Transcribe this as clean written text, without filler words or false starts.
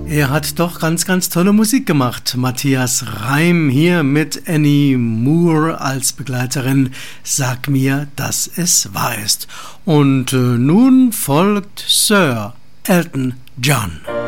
Er hat doch ganz, ganz tolle Musik gemacht. Matthias Reim hier mit Annie Moore als Begleiterin. Sag mir, dass es wahr ist. Und nun folgt Sir Elton John.